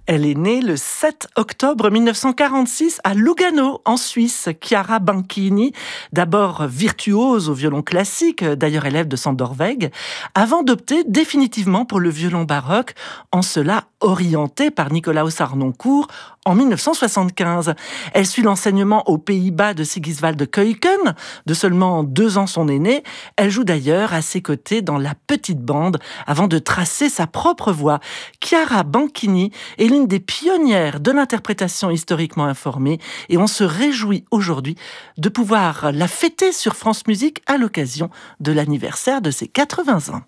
Elle est née le 7 octobre 1946 à Lugano, en Suisse. Chiara Banchini, d'abord virtuose au violon classique, d'ailleurs élève de Sándor Weig, avant d'opter définitivement pour le violon baroque, en cela orientée par Nicolaus Harnoncourt en 1975. Elle suit l'enseignement aux Pays-Bas de Sigiswald Keuken, de seulement 2 ans son aîné. Elle joue d'ailleurs à ses côtés dans la petite bande avant de tracer sa propre voie. Chiara Banchini est l'une des pionnières de l'interprétation historiquement informée et on se réjouit aujourd'hui de pouvoir la fêter sur France Musique à l'occasion de l'anniversaire de ses 80 ans.